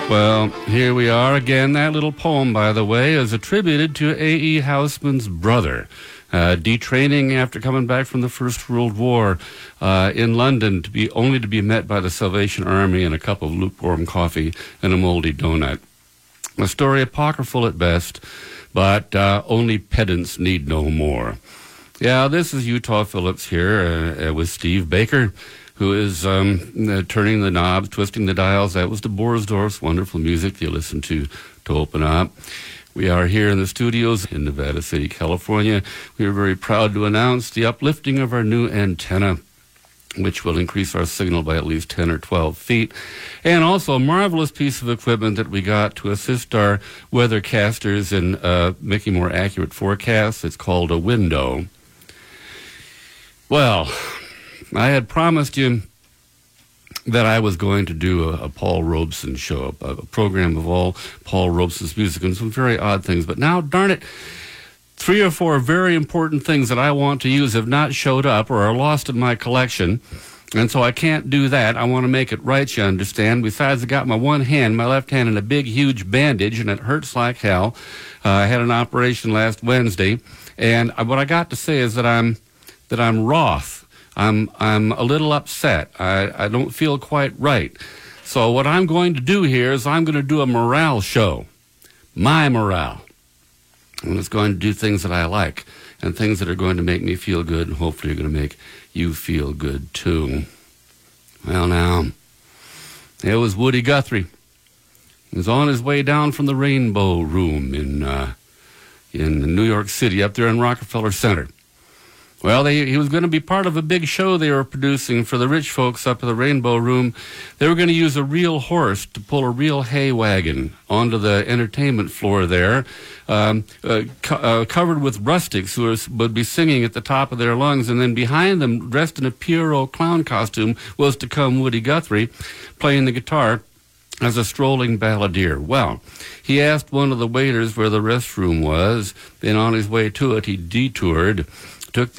Well, here we are again. That little poem, by the way, is attributed to A.E. Housman's brother, detraining after coming back from the First World War in London, only to be met by the Salvation Army and a cup of lukewarm coffee and a moldy donut. A story apocryphal at best, but only pedants need know more. Yeah, this is Utah Phillips here with Steve Baker, who is turning the knobs, twisting the dials. That was the Borsdorf's wonderful music you listened to open up. We are here in the studios in Nevada City, California. We are very proud to announce the uplifting of our new antenna, which will increase our signal by at least 10 or 12 feet. And also a marvelous piece of equipment that we got to assist our weathercasters in making more accurate forecasts. It's called a window. Well, I had promised you that I was going to do a Paul Robeson show, a program of all Paul Robeson's music and some very odd things. But now, darn it, 3 or 4 very important things that I want to use have not showed up or are lost in my collection. And so I can't do that. I want to make it right, you understand. Besides, I got my one hand, my left hand, in a big, huge bandage, and it hurts like hell. I had an operation last Wednesday. And what I got to say is that I'm wroth. I'm a little upset. I don't feel quite right. So what I'm going to do here is I'm going to do a morale show. My morale. And it's going to do things that I like and things that are going to make me feel good and hopefully are going to make you feel good too. Well, now, it was Woody Guthrie. He was on his way down from the Rainbow Room in New York City, up there in Rockefeller Center. Well, he was going to be part of a big show they were producing for the rich folks up at the Rainbow Room. They were going to use a real horse to pull a real hay wagon onto the entertainment floor there, covered with rustics who would be singing at the top of their lungs. And then behind them, dressed in a Pierrot clown costume, was to come Woody Guthrie playing the guitar as a strolling balladeer. Well, he asked one of the waiters where the restroom was, and on his way to it, he detoured, took